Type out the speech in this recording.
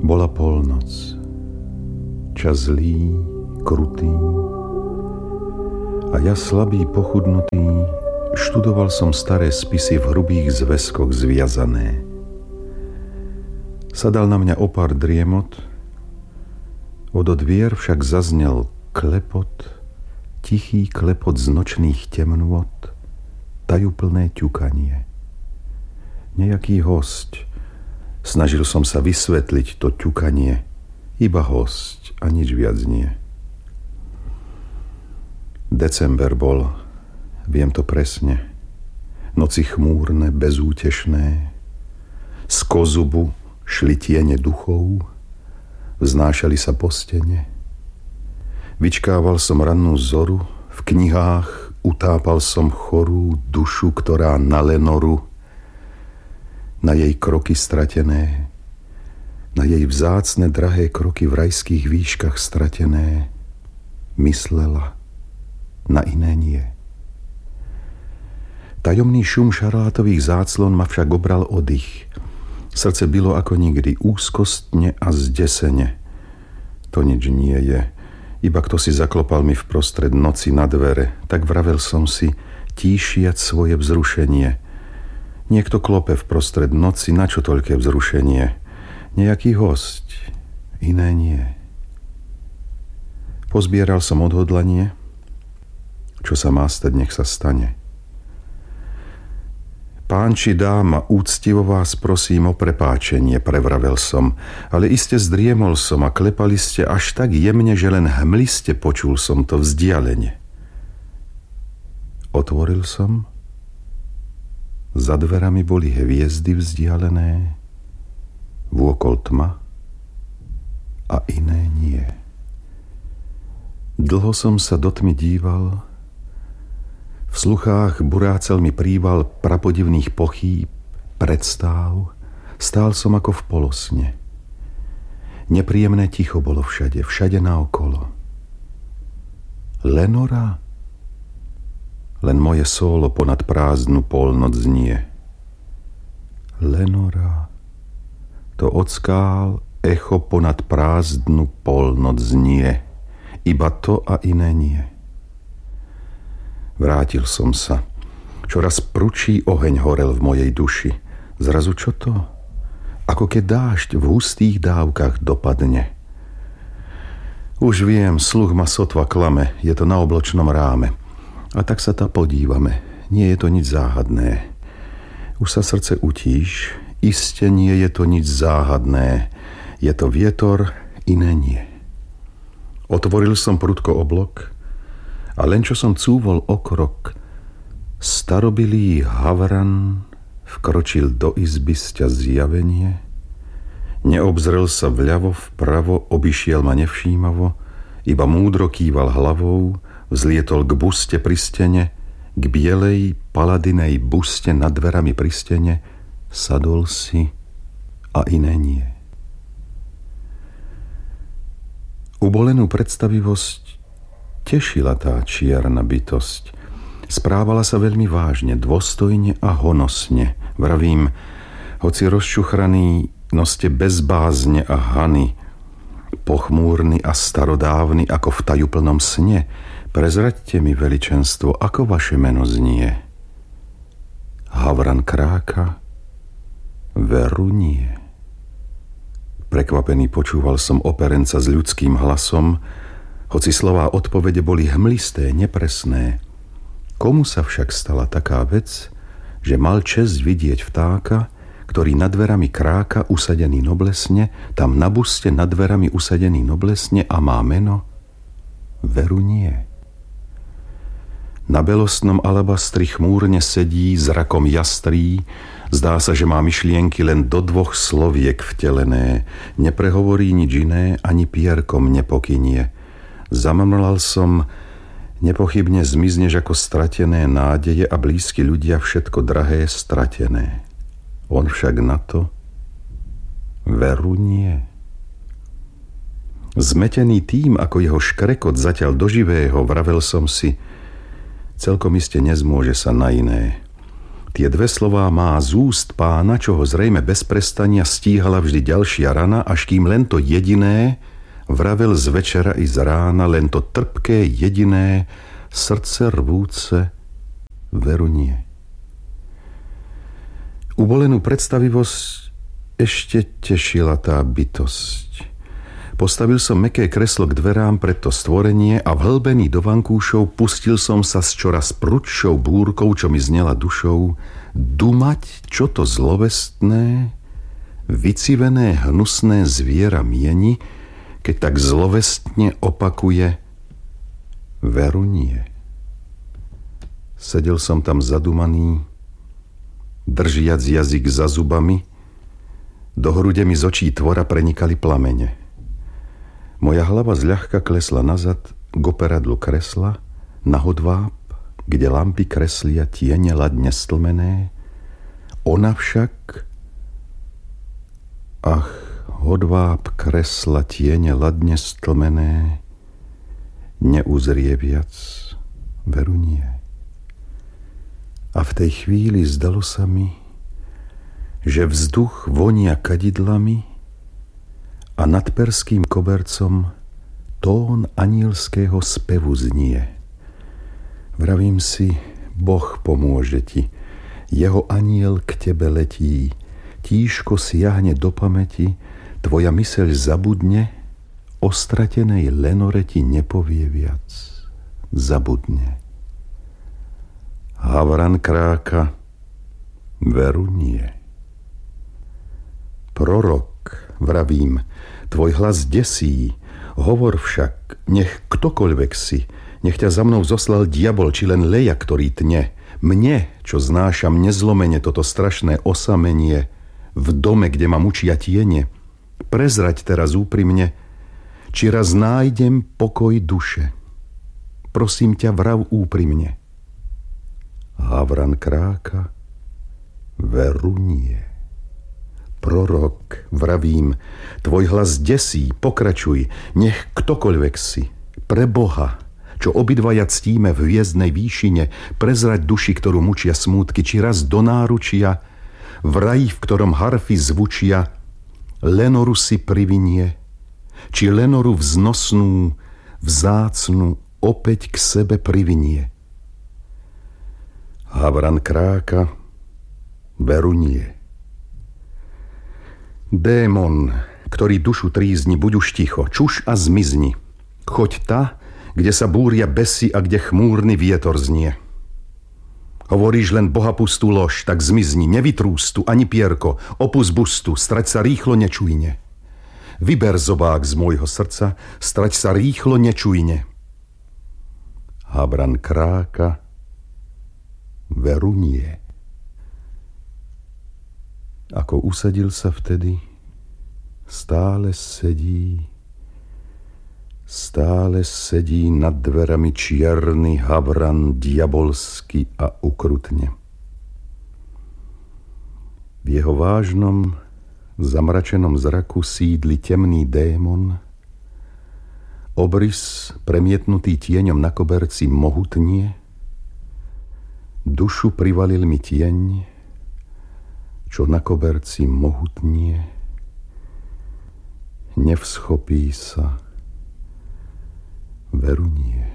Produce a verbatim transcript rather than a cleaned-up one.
Bola polnoc, čas zlý, krutý, a ja slabý, pochudnutý, študoval som staré spisy v hrubých zväzkoch zviazané. Sadal na mňa opár driemot, odo dvier však zaznel klepot, tichý klepot z nočných temnôt, tajúplné ťukanie. Nejaký hosť. Snažil som sa vysvetliť to ťukanie. Iba hosť a nič viac nie. December bol, viem to presne. Noci chmúrne, bezútešné. Z kozubu šli tiene duchov, vznášali sa po stene. Vyčkával som rannú zoru, v knihách utápal som chorú dušu, ktorá na Lenoru, na jej kroky stratené, na jej vzácne drahé kroky v rajských výškach stratené, myslela, na iné nie. Tajomný šum šarlátových záclon ma však obral oddych. Srdce bylo ako nikdy, úzkostne a zdesene. To nič nie je, iba kto si zaklopal mi vprostred noci na dvere, tak vravel som si, tíšiac svoje vzrušenie. Niekto klope vprostred noci, na čo toľké vzrušenie? Nejaký hosť, iné nie. Pozbieral som odhodlanie, čo sa má stať, nech sa stane. Pán či dáma, úctivo vás prosím o prepáčenie, prevravel som, ale iste zdriemol som a klepali ste až tak jemne, že len hmliste počul som to vzdialene. Otvoril som. Za dverami boli hviezdy vzdialené, vôkol tma a iné nie. Dlho som sa do tmy díval, v sluchách burácel mi príval prapodivných pochýb, predstáv, stál som ako v polosne. Nepríjemné ticho bolo všade, všade naokolo. Lenora? Len moje sólo ponad prázdnu polnoc znie. Lenora, to od skál echo ponad prázdnu polnoc znie. Iba to a iné nie. Vrátil som sa. Čoraz prudší oheň horel v mojej duši. Zrazu čo to? Ako keď dážď v hustých dávkach dopadne. Už viem, sluch ma sotva klame, je to na obločnom ráme. A tak sa tam podívame. Nie je to nič záhadné. Už sa srdce utíš. Iste nie je to nič záhadné. Je to vietor, iné nie. Otvoril som prudko oblok a len čo som cúvol o krok, starobilý havran vkročil do izby sťa zjavenie. Neobzrel sa vľavo, vpravo, obišiel ma nevšímavo, iba múdro kýval hlavou, vzlietol k buste pri stene, k bielej paladinej buste nad dverami pri stene, sadol si a iné nie. Ubolenú predstavivosť tešila tá čierna bytosť. Správala sa veľmi vážne, dôstojne a honosne. Vravím, hoci rozčuchraný, noste bezbázne a hany, pochmúrny a starodávny ako v tajúplnom sne, prezraďte mi, veličenstvo, ako vaše meno znie. Havran kráka, veru nie. Prekvapený počúval som operenca s ľudským hlasom, hoci slová odpovede boli hmlisté, nepresné. Komu sa však stala taká vec, že mal česť vidieť vtáka, ktorý nad dverami kráka, usadený noblesne, tam na buste nad dverami usadený noblesne a má meno? Veru nie. Na belostnom alabastri chmúrne sedí, zrakom jastrý, zdá sa, že má myšlienky len do dvoch sloviek vtelené, neprehovorí nič iné, ani pierkom nepokynie. Zamamlal som, nepochybne zmizneš ako stratené nádeje a blízki ľudia všetko drahé stratené. On však na to veru nie. Zmetený tým, ako jeho škrekot zatiaľ do živého, vravel som si, celkom iste nezmôže sa na iné. Tie dve slová má z úst pána, čo ho zrejme bez prestania stíhala vždy ďalšia rana, až kým len to jediné vravel z večera i z rána, len to trpké jediné, srdce rvúce, veru nie. Ubolenú predstavivosť ešte tešila tá bytosť. Postavil som mäkké kreslo k dverám pred to stvorenie a vhlbený do vankúšov pustil som sa s čoraz prudšou búrkou, čo mi znela dušou, dumať, čo to zlovestné, vycivené hnusné zviera mieni, keď tak zlovestne opakuje veru nie. Sedel som tam zadumaný, držiac jazyk za zubami, do hrude mi z očí tvora prenikali plamene. Moja hlava zľahka klesla nazad k operadlu kresla, na hodváb, kde lampy kreslia tiene ladne stlmené. Ona však, ach, hodváb kresla tiene ladne stlmené, neuzrie viac, veru nie. A v tej chvíli zdalo sa mi, že vzduch vonia kadidlami a nad perským kobercom tón anielského spevu znie. Vravím si, Boh pomôže ti, jeho aniel k tebe letí, tížko siahne do pamäti, tvoja myseľ zabudne, o stratenej Lenore ti nepovie viac, zabudne. Havran kráka, veru nie. Prorok, vravím, tvoj hlas desí, hovor však, nech ktokoľvek si, nech ťa za mnou zoslal diabol, či len leja, ktorý tne. Mne, čo znášam nezlomene toto strašné osamenie, v dome, kde ma mučia tiene, prezrať teraz úprimne, či raz nájdem pokoj duše. Prosím ťa, vrav úprimne. Havran kráka, veru nie. Prorok, vravím, tvoj hlas desí, pokračuj, nech ktokoľvek si, pre Boha, čo obidvaja ctíme v hviezdnej výšine, prezrať duši, ktorú mučia smútky, či raz do náručia, v raji, v ktorom harfy zvučia, Lenoru si privinie, či Lenoru vznosnú, vzácnu opäť k sebe privinie. Havran kráka, veru nie. Démon, ktorý dušu trízni, buď už ticho, čuš a zmizni. Choď ta, kde sa búria besy a kde chmúrny vietor znie. Hovoríš len bohapustú lož, tak zmizni, nevytrústu ani pierko, opus bustu, strať sa rýchlo nečujne. Vyber zobák z môjho srdca, strať sa rýchlo nečujne. Havran kráka, veru nie. Ako usadil sa vtedy, stále sedí, stále sedí nad dverami čierny havran diabolsky a ukrutne. V jeho vážnom, zamračenom zraku sídli temný démon, obrys premietnutý tieňom na koberci mohutnie, dušu privalil mi tieň, čo na koberci mohutnie, nevschopí sa, veru nie.